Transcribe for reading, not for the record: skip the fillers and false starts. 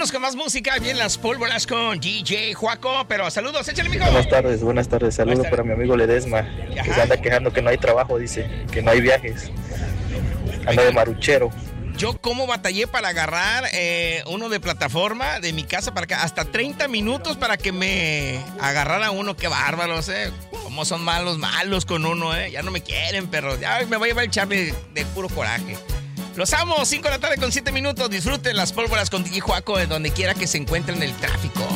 Vámonos con más música. Bien, las pólvoras con DJ Juaco. Pero saludos, échale, mijo. Buenas tardes. Saludos para mi amigo Ledesma, que se anda quejando que no hay trabajo, dice, que no hay viajes. Anda de maruchero. Yo como batallé para agarrar uno de plataforma de mi casa para acá. Hasta 30 minutos para que me agarrara uno. Qué bárbaros, Cómo son malos con uno, Ya no me quieren, perros. Ya me voy a llevar el Charlie de puro coraje. Los amo, 5 de la tarde con 7 minutos. Disfruten las pólvoras con DJ Juaco de donde quiera que se encuentren en el tráfico.